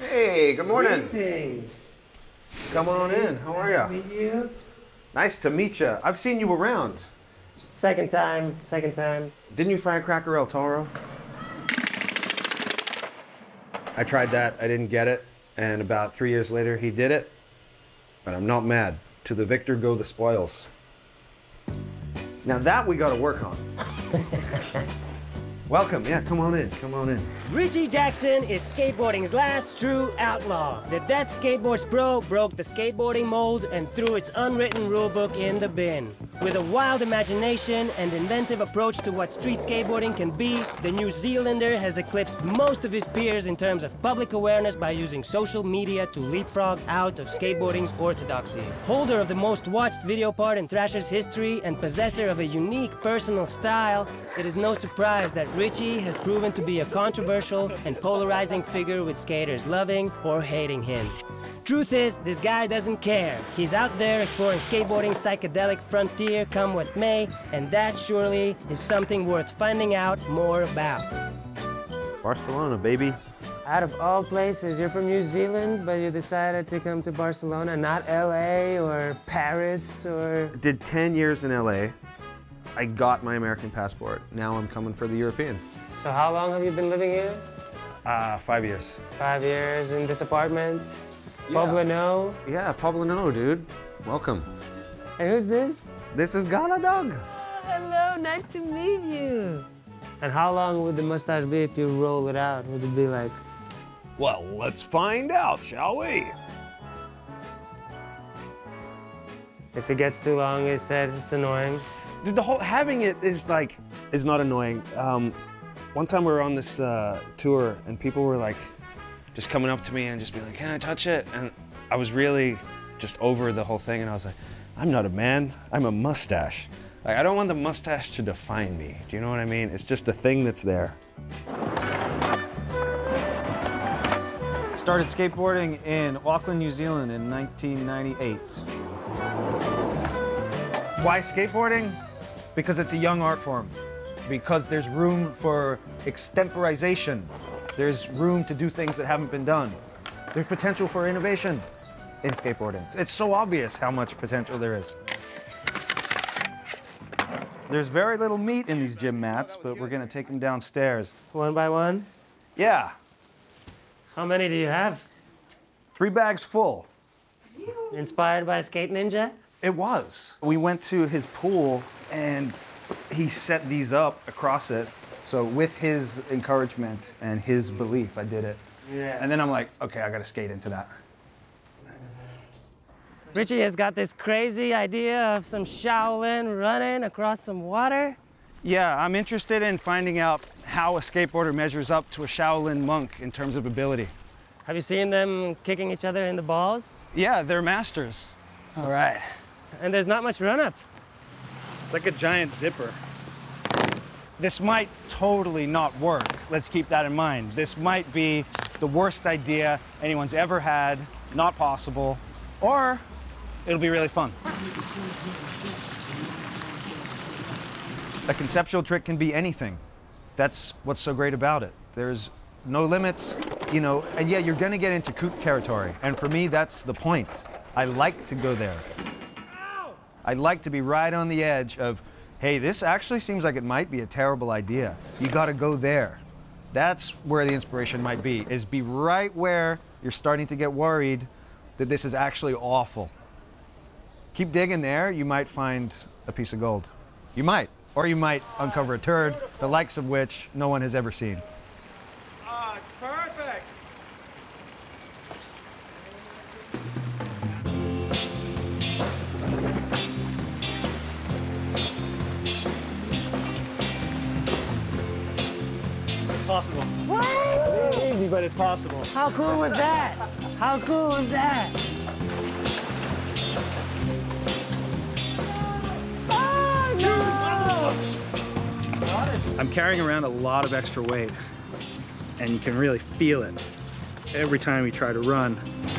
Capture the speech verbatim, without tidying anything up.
Hey, good morning. Greetings. Come on in. How are Nice to you? meet you. Nice to meet you. I've seen you around. Second time, second time. Didn't you firecracker El Toro? I tried that. I didn't get it. And about three years later, he did it. But I'm not mad. To the victor go the spoils. Now that we got to work on. Welcome. Yeah, come on in. Come on in. Richie Jackson is skateboarding's last true outlaw. The Death Skateboards Pro broke the skateboarding mold and threw its unwritten rulebook in the bin. With a wild imagination and inventive approach to what street skateboarding can be, the New Zealander has eclipsed most of his peers in terms of public awareness by using social media to leapfrog out of skateboarding's orthodoxies. Holder of the most watched video part in Thrasher's history and possessor of a unique personal style, it is no surprise that Richie has proven to be a controversial and polarizing figure with skaters loving or hating him. Truth is, this guy doesn't care. He's out there exploring skateboarding's psychedelic frontier come what may, and that surely is something worth finding out more about. Barcelona, baby. Out of all places, you're from New Zealand, but you decided to come to Barcelona, not L A or Paris or... Did ten years in L A. I got my American passport. Now I'm coming for the European. So how long have you been living here? Uh, five years. Five years in this apartment? Yeah. Poblano? Yeah, Poblano, dude. Welcome. And who's this? This is Gala Dog. Oh, hello, nice to meet you. And how long would the mustache be if you roll it out? Would it be like... Well, let's find out, shall we? If it gets too long, he said it's annoying. Dude, the whole having it is like is not annoying. Um, one time we were on this uh, tour and people were like just coming up to me and just being like, "Can I touch it?" And I was really just over the whole thing, and I was like, "I'm not a man. I'm a mustache. Like I don't want the mustache to define me. Do you know what I mean? It's just the thing that's there." Started skateboarding in Auckland, New Zealand in nineteen ninety-eight. Why skateboarding? Because it's a young art form. Because there's room for extemporization. There's room to do things that haven't been done. There's potential for innovation in skateboarding. It's so obvious how much potential there is. There's very little meat in these gym mats, but we're gonna take them downstairs. One by one? Yeah, How many do you have? three bags full. Inspired by Skate Ninja? It was. We went to his pool and he set these up across it. So with his encouragement and his belief, I did it. Yeah. And then I'm like, okay, I gotta skate into that. Richie has got this crazy idea of some Shaolin running across some water. Yeah, I'm interested in finding out how a skateboarder measures up to a Shaolin monk in terms of ability. Have you seen them kicking each other in the balls? Yeah, they're masters. All right. And there's not much run-up. It's like a giant zipper. This might totally not work. Let's keep that in mind. This might be the worst idea anyone's ever had, not possible, or it'll be really fun. A conceptual trick can be anything. That's what's so great about it. There's no limits, you know, and yeah, you're gonna get into kook territory. And for me, that's the point. I like to go there. I like to be right on the edge of, hey, this actually seems like it might be a terrible idea. You gotta go there. That's where the inspiration might be, is be right where you're starting to get worried that this is actually awful. Keep digging there, you might find a piece of gold. You might, or you might uncover a turd, the likes of which no one has ever seen. Ah, it's perfect. Possible. What? It ain't easy, but it's possible. How cool was that? How cool was that? Oh, no! I'm carrying around a lot of extra weight, and you can really feel it every time you try to run.